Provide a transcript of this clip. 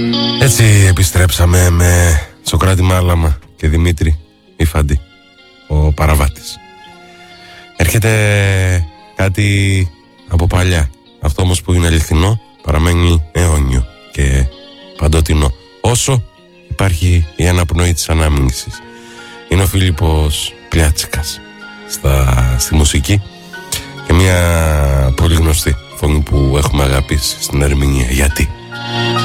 Έτσι επιστρέψαμε με Σωκράτη Μάλαμα και Δημήτρη Ιφαντή, ο Παραβάτης. Έρχεται κάτι από παλιά. Αυτό όμως που είναι αληθινό παραμένει αιώνιο και παντοτινό, όσο υπάρχει η αναπνοή της ανάμνησης. Είναι ο Φίλιππος Πλιάτσικας στη μουσική και μια πολύ γνωστή φωνή που έχουμε αγαπήσει στην ερμηνεία. Γιατί?